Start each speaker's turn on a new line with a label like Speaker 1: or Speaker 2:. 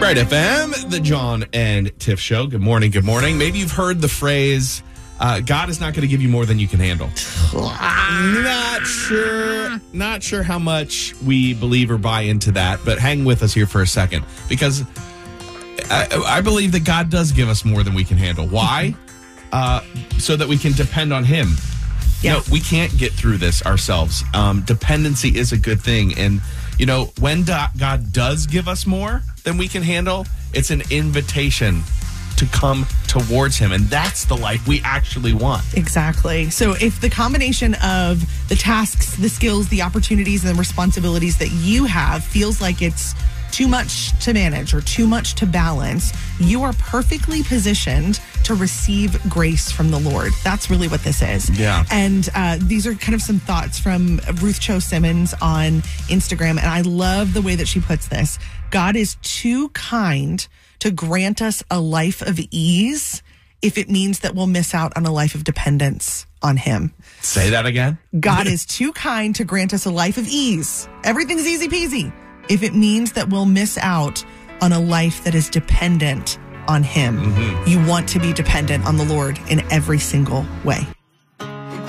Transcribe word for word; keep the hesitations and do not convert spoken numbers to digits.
Speaker 1: Right, F M, the John and Tiff Show. Good morning, good morning. Maybe you've heard the phrase, uh, God is not going to give you more than you can handle. Not sure, not sure how much we believe or buy into that, but hang with us here for a second, because I, I believe that God does give us more than we can handle. Why? Uh, so that we can depend on Him.
Speaker 2: Yeah.
Speaker 1: No, we can't get through this ourselves. Um, dependency is a good thing. And, you know, when do- God does give us more than we can handle, it's an invitation to come towards Him. And that's the life we actually want.
Speaker 2: Exactly. So if the combination of the tasks, the skills, the opportunities, and the responsibilities that you have feels like it's too much to manage or too much to balance, you are perfectly positioned to receive grace from the Lord. That's really what this is.
Speaker 1: Yeah.
Speaker 2: And uh, these are kind of some thoughts from Ruth Cho Simmons on Instagram. And I love the way that she puts this. God is too kind to grant us a life of ease if it means that we'll miss out on a life of dependence on Him.
Speaker 1: Say that again.
Speaker 2: God is too kind to grant us a life of ease. Everything's easy peasy. If it means that we'll miss out on a life that is dependent on Him. Mm-hmm. You want to be dependent on the Lord in every single way.